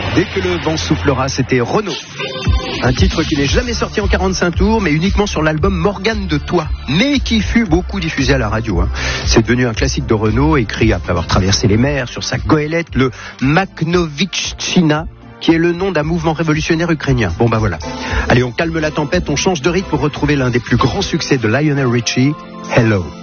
Dès que le vent soufflera, c'était Renaud. Un titre qui n'est jamais sorti en 45 tours, mais uniquement sur l'album Morgane de Toi, mais qui fut beaucoup diffusé à la radio. C'est devenu un classique de Renaud, écrit après avoir traversé les mers sur sa goélette, le Makhnovitchina, qui est le nom d'un mouvement révolutionnaire ukrainien. Bon bah voilà. Allez, on calme la tempête, on change de rythme pour retrouver l'un des plus grands succès de Lionel Richie, Hello.